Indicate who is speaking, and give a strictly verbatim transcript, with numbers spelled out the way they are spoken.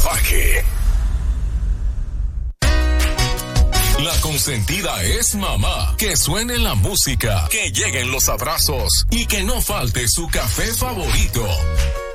Speaker 1: Parque. La consentida es mamá. Que suene la música, que lleguen los abrazos y que no falte su café favorito.